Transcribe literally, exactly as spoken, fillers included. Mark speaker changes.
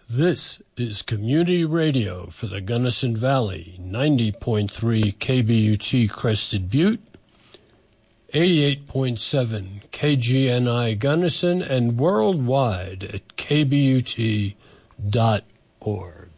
Speaker 1: This is Community Radio for the Gunnison Valley, ninety point three K B U T Crested Butte, eighty-eight point seven K G N I Gunnison, and worldwide at K B U T dot org.